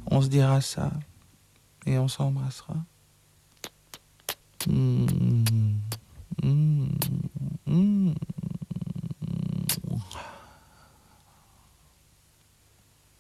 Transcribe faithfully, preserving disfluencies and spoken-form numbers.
On se dira ça et on s'embrassera. Mmh.